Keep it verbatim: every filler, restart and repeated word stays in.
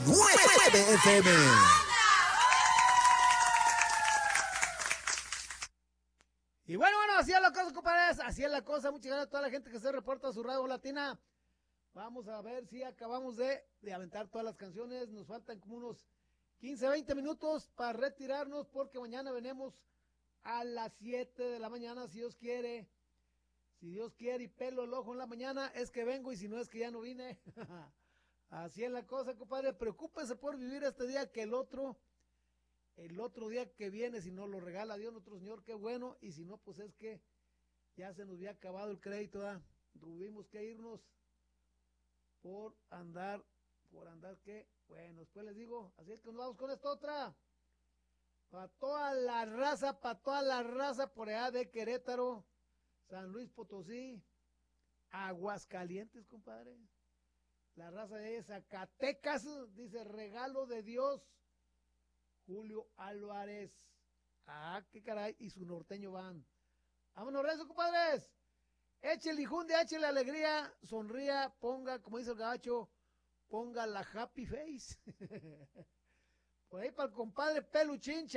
nueve F M. Y bueno, bueno, así es la cosa, compadres, así es la cosa. Muchas gracias a toda la gente que se reporta a su radio latina. Vamos a ver si acabamos de, de aventar todas las canciones. Nos faltan como unos quince, veinte minutos para retirarnos porque mañana venimos a las siete de la mañana, si Dios quiere. Si Dios quiere y pelo el ojo en la mañana, es que vengo y si no es que ya no vine. Así es la cosa, compadre. Preocúpese por vivir este día que el otro, el otro día que viene, si no lo regala Dios nuestro Señor, qué bueno. Y si no, pues es que ya se nos había acabado el crédito, ¿verdad? Tuvimos que irnos por andar, por andar que, bueno, después les digo, así es que nos vamos con esta otra. Para toda la raza, para toda la raza por allá de Querétaro, San Luis Potosí, Aguascalientes, compadre. La raza de Zacatecas, dice regalo de Dios, Julio Álvarez. Ah, qué caray, y su norteño van. Vámonos, rezo, compadres. Échele injundia, échele alegría, sonría, ponga, como dice el gabacho, ponga la happy face. Por ahí para el compadre Peluchín.